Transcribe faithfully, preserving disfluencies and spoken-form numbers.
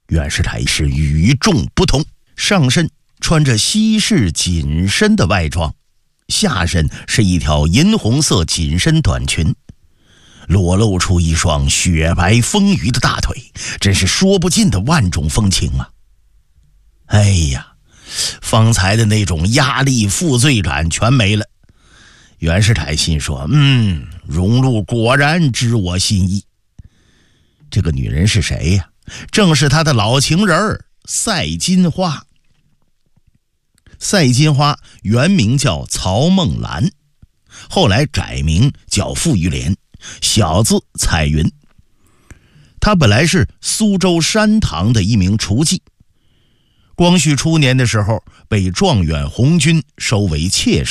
袁世凯是与众不同，上身穿着西式紧身的外装，下身是一条银红色紧身短裙，裸露出一双雪白丰腴的大腿，真是说不尽的万种风情啊！哎呀，方才的那种压力负罪感全没了。袁世凯心说，嗯，荣禄果然知我心意。这个女人是谁呀？正是他的老情人赛金花。赛金花原名叫曹梦兰，后来改名叫傅玉莲，小字彩云。她本来是苏州山塘的一名厨妓，光绪初年的时候被状元红军收为妾室。